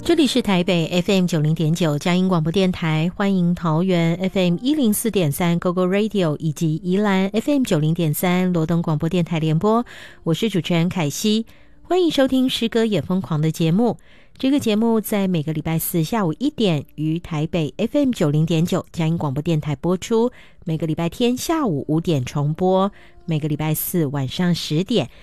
这里是台北 FM90.9 佳音广播电台，欢迎桃园 FM104.3 GoGo Radio 以及宜兰 FM90.3 罗东广播电台联播，我是主持人凯西，欢迎收听诗歌也疯狂的节目。这个节目在每个礼拜四下午1点于台北 FM90.9 佳音广播电台播出，每个礼拜天下午5点重播，每个礼拜四晚上10点